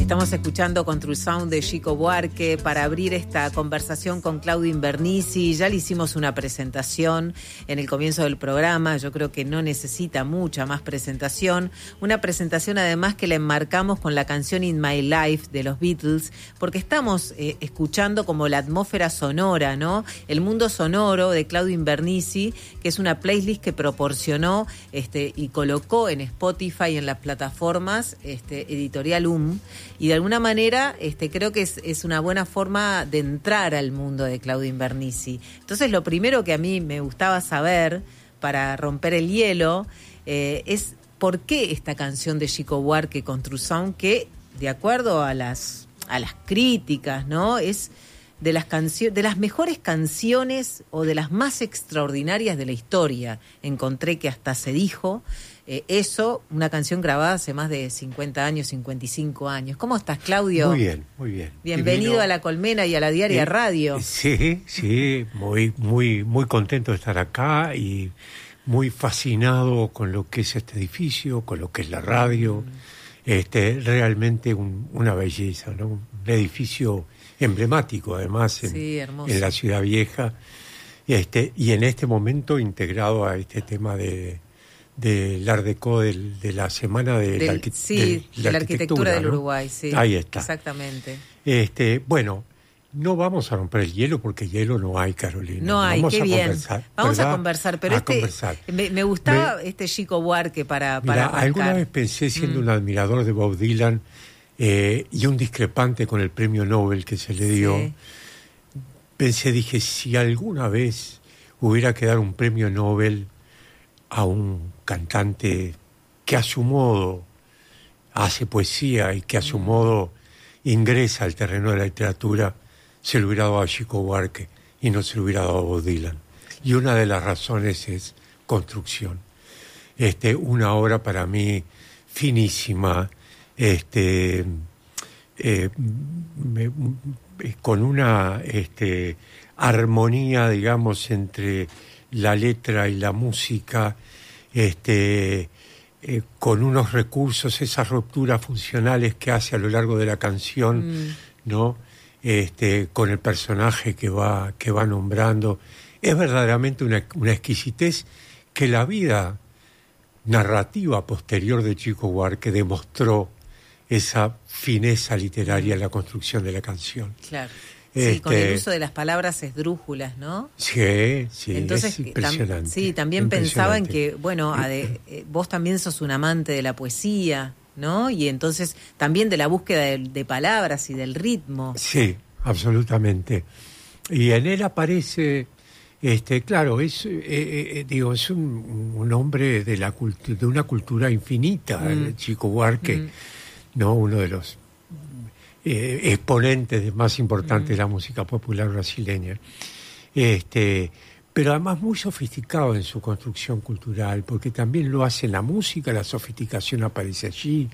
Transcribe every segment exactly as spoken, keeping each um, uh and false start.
Estamos escuchando Control Sound de Chico Buarque para abrir esta conversación con Claudio Invernizzi. Ya le hicimos una presentación en el comienzo del programa. Yo creo que no necesita mucha más presentación. Una presentación además que la enmarcamos con la canción In My Life de los Beatles, porque estamos eh, escuchando como la atmósfera sonora, ¿no? El mundo sonoro de Claudio Invernizzi, que es una playlist que proporcionó este, y colocó en Spotify y en las plataformas este, Editorial U M. Y de alguna manera este, creo que es, es una buena forma de entrar al mundo de Claudio Invernizzi. Entonces lo primero que a mí me gustaba saber para romper el hielo eh, es por qué esta canción de Chico Buarque con True Sound, que de acuerdo a las, a las críticas, ¿no? Es de las cancio- de las mejores canciones o de las más extraordinarias de la historia. Encontré que hasta se dijo eh, eso, una canción grabada hace más de cincuenta años, cincuenta y cinco años. ¿Cómo estás, Claudio? Muy bien, muy bien. Bienvenido Divino. A La Colmena y a la Diaria eh, Radio. Sí, sí, muy, muy, muy contento de estar acá y muy fascinado con lo que es este edificio, con lo que es la radio. Mm. Este, realmente un, una belleza, ¿no? Un edificio emblemático, además, en, sí, en la Ciudad Vieja. Este, y en este momento integrado a este tema de del Art Deco del, de la Semana de, del, la, arqui- sí, de, de la, la Arquitectura, arquitectura del ¿no? Uruguay. Sí, ahí está. Exactamente. Este, bueno, no vamos a romper el hielo porque hielo no hay, Carolina. No hay, vamos qué a bien. Conversar, vamos ¿verdad? a conversar, pero a este conversar. Me, me gustaba me, este Chico Buarque para, mira, para arrancar. Alguna vez pensé, siendo mm. un admirador de Bob Dylan eh, y un discrepante con el premio Nobel que se le dio, sí. pensé, dije, si alguna vez hubiera que dar un premio Nobel a un cantante que a su modo hace poesía y que a su modo ingresa al terreno de la literatura, se lo hubiera dado a Chico Buarque y no se lo hubiera dado a Bob Dylan. Y una de las razones es Construcción. Este, una obra para mí finísima, este, eh, me, con una este, armonía, digamos, entre la letra y la música, este, eh, con unos recursos, esas rupturas funcionales que hace a lo largo de la canción, mm. ¿no? Este, con el personaje que va, que va nombrando. Es verdaderamente una, una exquisitez que la vida narrativa posterior de Chico Buarque demostró esa fineza literaria en la construcción de la canción. Claro. Sí, este, con el uso de las palabras esdrújulas, ¿no? Sí, sí, entonces, es impresionante. Tam, sí, también pensaba en que, bueno, de, eh, vos también sos un amante de la poesía, ¿no? Y entonces también de la búsqueda de, de palabras y del ritmo. Sí, absolutamente. Y en él aparece, este, claro, es, eh, eh, digo, es un, un hombre de la cultu- de una cultura infinita, mm. el Chico Buarque, mm. ¿no? Uno de los Eh, exponentes más importantes mm. de la música popular brasileña, este, pero además muy sofisticado en su construcción cultural, porque también lo hace en la música, la sofisticación aparece allí,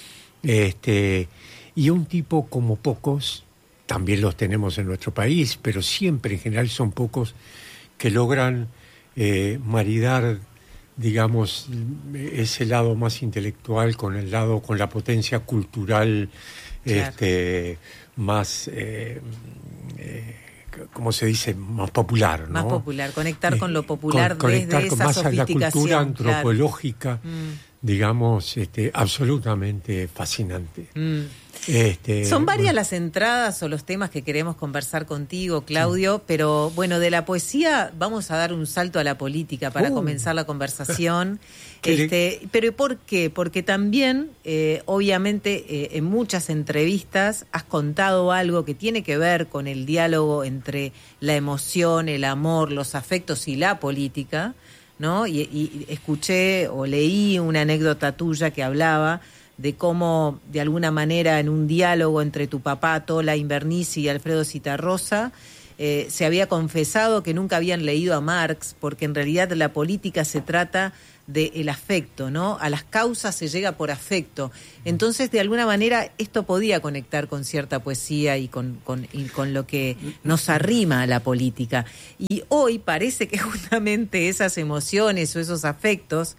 este, y un tipo como pocos, también los tenemos en nuestro país, pero siempre en general son pocos que logran eh, maridar, digamos, ese lado más intelectual con el lado, con la potencia cultural. Claro. Este, más, eh, eh, ¿cómo se dice? Más popular, ¿no? Más popular, conectar eh, con lo popular con, desde conectar esa con más sofisticación. La cultura antropológica, claro. mm. digamos, este, absolutamente fascinante. Mm. Este, Son varias bueno. las entradas o los temas que queremos conversar contigo, Claudio, sí. pero bueno, de la poesía vamos a dar un salto a la política para uh. comenzar la conversación. este, le... Pero ¿por qué? Porque también, eh, obviamente, eh, en muchas entrevistas has contado algo que tiene que ver con el diálogo entre la emoción, el amor, los afectos y la política, ¿no? Y, y escuché o leí una anécdota tuya que hablaba de cómo, de alguna manera, en un diálogo entre tu papá, Tola Invernizzi, y Alfredo Zitarrosa, eh, se había confesado que nunca habían leído a Marx, porque en realidad la política se trata del afecto, ¿no? A las causas se llega por afecto. Entonces, de alguna manera, esto podía conectar con cierta poesía y con, con, y con lo que nos arrima a la política. Y hoy parece que justamente esas emociones o esos afectos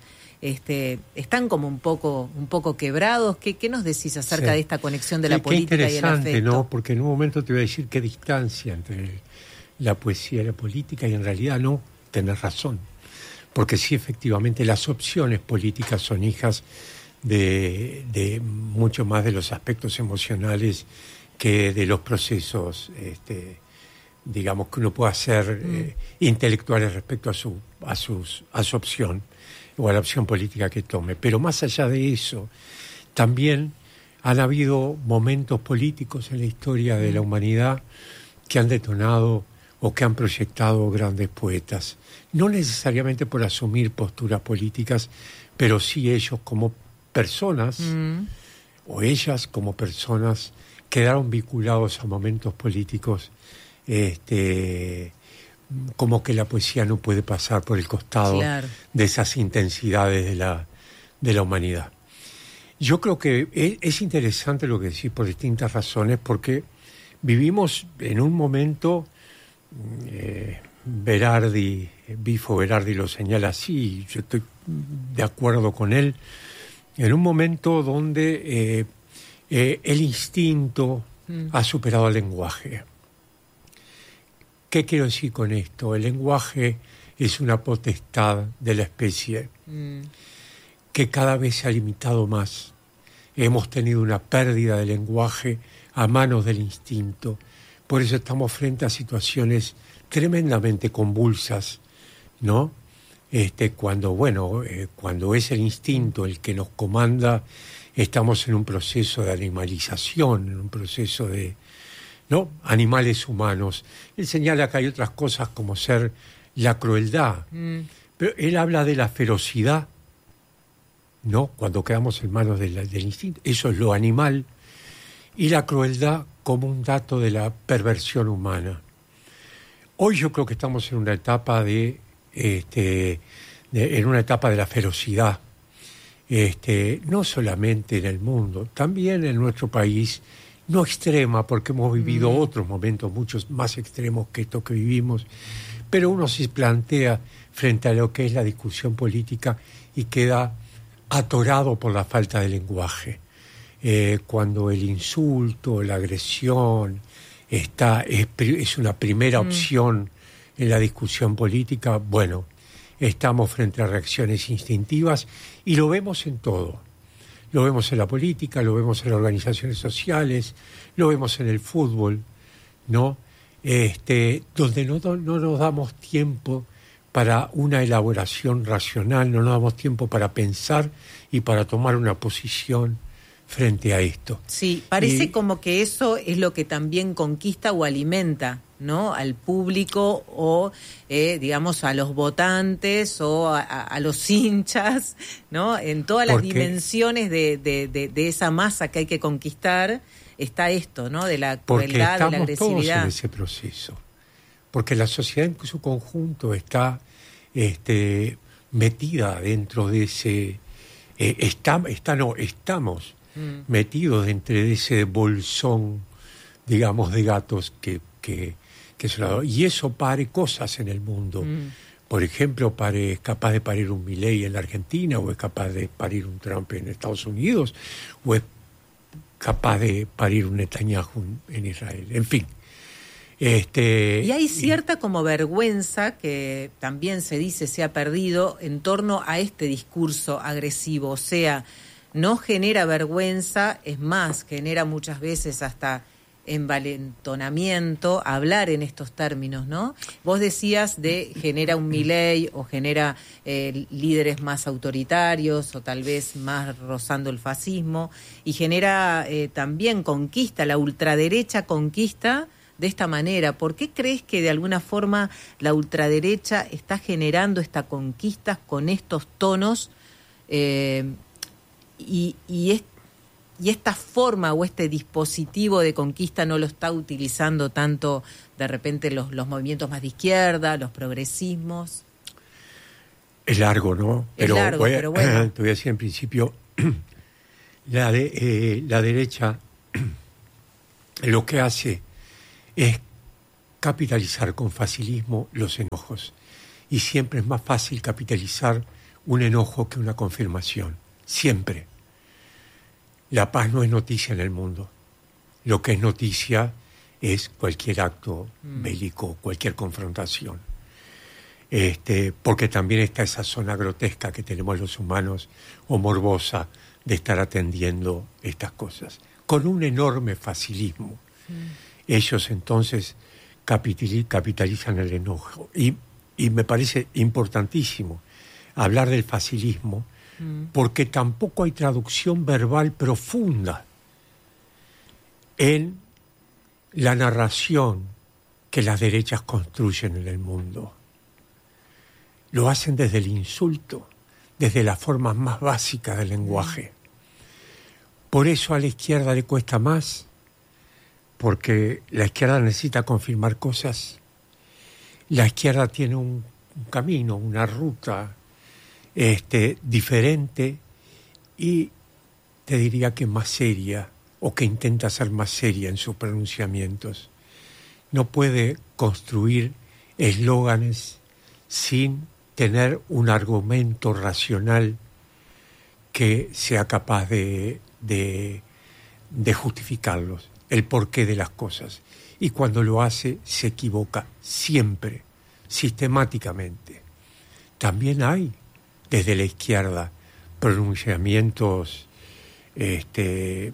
este, están como un poco, un poco quebrados. ¿Qué, qué nos decís acerca sí. de esta conexión de la qué, política qué y el afecto? ¿No? Porque en un momento te voy a decir qué distancia entre la poesía y la política, y en realidad no, tenés razón. Porque sí, efectivamente, las opciones políticas son hijas de, de mucho más de los aspectos emocionales que de los procesos, este, digamos, que uno pueda hacer mm. eh, intelectuales respecto a su, a, sus, a su opción o a la opción política que tome. Pero más allá de eso, también han habido momentos políticos en la historia de la humanidad que han detonado o que han proyectado grandes poetas. No necesariamente por asumir posturas políticas, pero sí ellos como personas, mm. o ellas como personas, quedaron vinculados a momentos políticos, este, como que la poesía no puede pasar por el costado claro. de esas intensidades de la, de la humanidad. Yo creo que es, es interesante lo que decís por distintas razones, porque vivimos en un momento, eh, Berardi, Bifo Berardi lo señala así, yo estoy de acuerdo con él, en un momento donde eh, eh, el instinto mm. ha superado al lenguaje. ¿Qué quiero decir con esto? El lenguaje es una potestad de la especie mm. que cada vez se ha limitado más. Hemos tenido una pérdida de lenguaje a manos del instinto. Por eso estamos frente a situaciones tremendamente convulsas, ¿no? Este, cuando, bueno, eh, cuando es el instinto el que nos comanda, estamos en un proceso de animalización, en un proceso de, ¿no? Animales humanos. Él señala que hay otras cosas como ser la crueldad, mm. pero él habla de la ferocidad, ¿no? Cuando quedamos en manos de la, del instinto, eso es lo animal, y la crueldad como un dato de la perversión humana. Hoy yo creo que estamos en una etapa de, este, de en una etapa de la ferocidad, este, no solamente en el mundo, también en nuestro país, no extrema, porque hemos vivido mm. otros momentos muchos más extremos que estos que vivimos, pero uno se plantea frente a lo que es la discusión política y queda atorado por la falta de lenguaje. Eh, cuando el insulto, la agresión está es, es una primera mm. opción en la discusión política, bueno, estamos frente a reacciones instintivas y lo vemos en todo. Lo vemos en la política, lo vemos en las organizaciones sociales, lo vemos en el fútbol, ¿no? Este, donde no, no nos damos tiempo para una elaboración racional, no nos damos tiempo para pensar y para tomar una posición frente a esto. Sí, parece y, como que eso es lo que también conquista o alimenta, ¿no? Al público o, eh, digamos, a los votantes o a, a los hinchas, ¿no? En todas las dimensiones de, de, de, de esa masa que hay que conquistar está esto, ¿no? De la crueldad, de la agresividad. Porque estamos todos en ese proceso. Porque la sociedad en su conjunto está este, metida dentro de ese... Eh, está, está, no, estamos mm. metidos dentro de ese bolsón, digamos, de gatos que... que que es una, y eso pare cosas en el mundo. Mm. Por ejemplo, pare, es capaz de parir un Milei en la Argentina, o es capaz de parir un Trump en Estados Unidos, o es capaz de parir un Netanyahu en Israel. En fin. Este, y hay cierta como vergüenza que también se dice se ha perdido en torno a este discurso agresivo. O sea, no genera vergüenza, es más, genera muchas veces hasta envalentonamiento hablar en estos términos, ¿no? Vos decías de genera un Milei o genera eh, líderes más autoritarios o tal vez más rozando el fascismo y genera eh, también conquista, la ultraderecha conquista de esta manera. ¿Por qué crees que de alguna forma la ultraderecha está generando esta conquista con estos tonos eh, y, y es y esta forma o este dispositivo de conquista no lo está utilizando tanto de repente los, los movimientos más de izquierda, los progresismos? Es largo, ¿no? Pero, es largo, voy a, pero bueno. Te voy a decir en principio, la, de, eh, la derecha lo que hace es capitalizar con facilismo los enojos. Y siempre es más fácil capitalizar un enojo que una confirmación, siempre. La paz no es noticia en el mundo. Lo que es noticia es cualquier acto mm. bélico, cualquier confrontación. Este, porque también está esa zona grotesca que tenemos los humanos, o morbosa, de estar atendiendo estas cosas, con un enorme facilismo. Mm. Ellos entonces capitalizan el enojo. Y, y me parece importantísimo hablar del facilismo, mm. porque tampoco hay traducción verbal profunda en la narración que las derechas construyen en el mundo. Lo hacen desde el insulto, desde las formas más básicas del lenguaje. Por eso a la izquierda le cuesta más, porque la izquierda necesita confirmar cosas. La izquierda tiene un, un camino, una ruta este, diferente y te diría que más seria, o que intenta ser más seria en sus pronunciamientos. No puede construir eslóganes sin tener un argumento racional que sea capaz de, de, de justificarlos, el porqué de las cosas. Y cuando lo hace, se equivoca siempre, sistemáticamente. También hay, desde la izquierda, pronunciamientos este,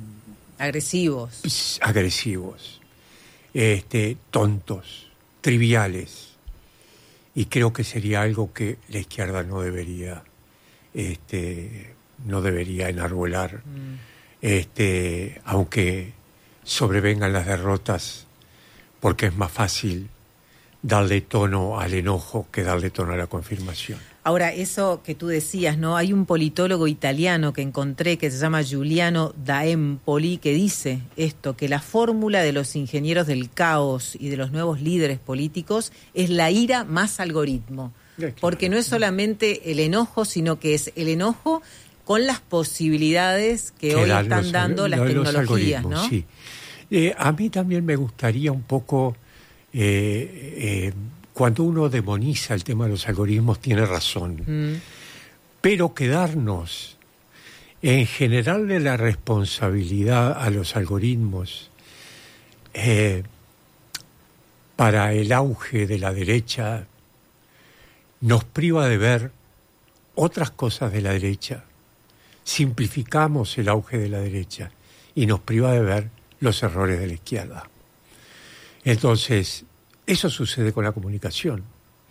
agresivos, agresivos, este, tontos, triviales. Y creo que sería algo que la izquierda no debería, este, no debería enarbolar, mm. este, aunque sobrevengan las derrotas, porque es más fácil darle tono al enojo que darle tono a la confirmación. Ahora, eso que tú decías, ¿no? Hay un politólogo italiano que encontré que se llama Giuliano da Empoli, que dice esto, que la fórmula de los ingenieros del caos y de los nuevos líderes políticos es la ira más algoritmo. Claro. Porque no es solamente el enojo, sino que es el enojo con las posibilidades que, que hoy están los, dando las tecnologías, ¿no? Sí. Eh, a mí también me gustaría un poco... Eh, eh, cuando uno demoniza el tema de los algoritmos, tiene razón. Mm. Pero quedarnos en generarle la responsabilidad a los algoritmos eh, para el auge de la derecha nos priva de ver otras cosas de la derecha. Simplificamos el auge de la derecha y nos priva de ver los errores de la izquierda. Entonces, eso sucede con la comunicación.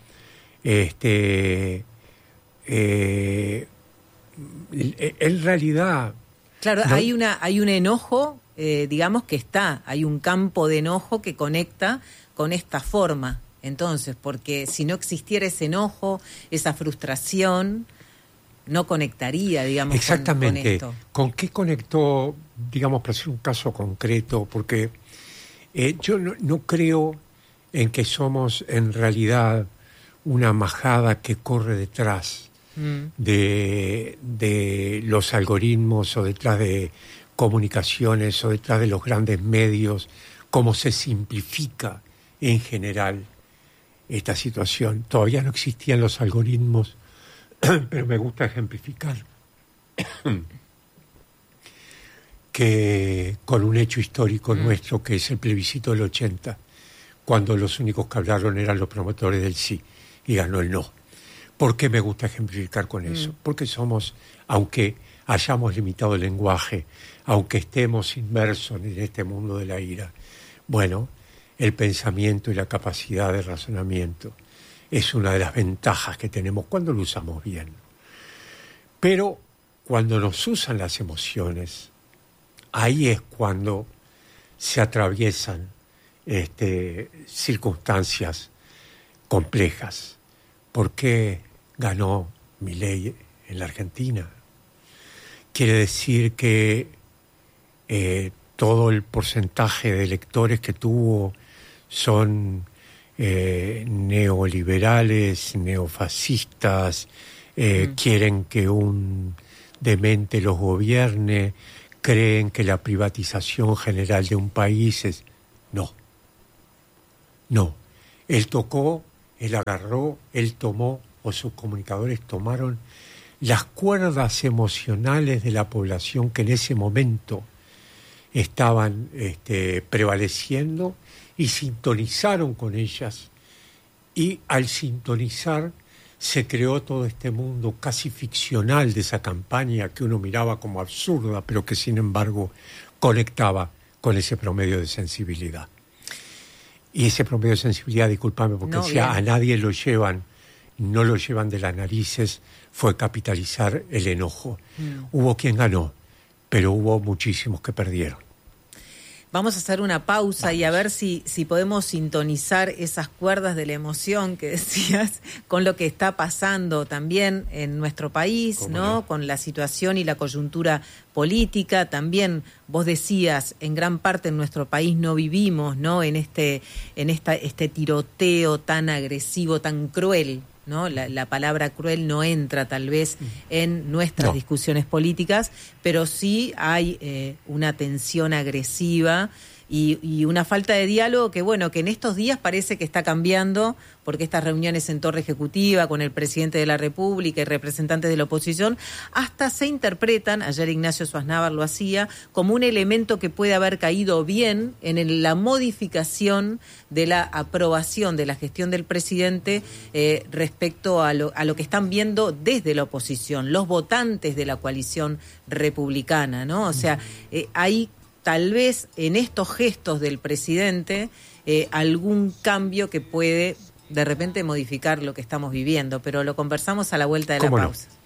Este, eh, en realidad... Claro, no, hay una hay un enojo, eh, digamos que está, hay un campo de enojo que conecta con esta forma. Entonces, porque si no existiera ese enojo, esa frustración, no conectaría, digamos, exactamente. Con, con esto. ¿Con qué conectó, digamos, para hacer un caso concreto? Porque eh, yo no, no creo en que somos en realidad una majada que corre detrás mm. de, de los algoritmos o detrás de comunicaciones o detrás de los grandes medios, como se simplifica en general esta situación. Todavía no existían los algoritmos, pero me gusta ejemplificar que con un hecho histórico mm. nuestro, que es el plebiscito del ochenta, cuando los únicos que hablaron eran los promotores del sí y ganó el no. ¿Por qué me gusta ejemplificar con eso? Mm. Porque somos, aunque hayamos limitado el lenguaje, aunque estemos inmersos en este mundo de la ira, bueno, el pensamiento y la capacidad de razonamiento es una de las ventajas que tenemos cuando lo usamos bien. Pero cuando nos usan las emociones, ahí es cuando se atraviesan Este, circunstancias complejas. ¿Por qué ganó Milei en la Argentina? Quiere decir que eh, todo el porcentaje de electores que tuvo son eh, neoliberales, neofascistas, eh, mm. quieren que un demente los gobierne, creen que la privatización general de un país es... No. No, él tocó, él agarró, él tomó o sus comunicadores tomaron las cuerdas emocionales de la población que en ese momento estaban este, prevaleciendo y sintonizaron con ellas, y al sintonizar se creó todo este mundo casi ficcional de esa campaña que uno miraba como absurda, pero que sin embargo conectaba con ese promedio de sensibilidad. Y ese promedio de sensibilidad, discúlpame, porque no, decía, bien. a nadie lo llevan, no lo llevan de las narices, fue capitalizar el enojo. Mm. Hubo quien ganó, pero hubo muchísimos que perdieron. Vamos a hacer una pausa Vamos. y a ver si, si podemos sintonizar esas cuerdas de la emoción que decías con lo que está pasando también en nuestro país, ¿no? ¿no? Con la situación y la coyuntura política. También vos decías, en gran parte en nuestro país no vivimos, ¿no? En este, en esta, este tiroteo tan agresivo, tan cruel, ¿no? La, la palabra cruel no entra tal vez en nuestras no. discusiones políticas, pero sí hay eh, una tensión agresiva y, y una falta de diálogo que, bueno, que en estos días parece que está cambiando, porque estas reuniones en Torre Ejecutiva con el presidente de la República y representantes de la oposición hasta se interpretan, ayer Ignacio Suaznavar lo hacía, como un elemento que puede haber caído bien en el, la modificación de la aprobación de la gestión del presidente eh, respecto a lo, a lo que están viendo desde la oposición, los votantes de la coalición republicana, ¿no? O sea, eh, hay tal vez en estos gestos del presidente eh, algún cambio que puede de repente modificar lo que estamos viviendo, pero lo conversamos a la vuelta de la pausa. No?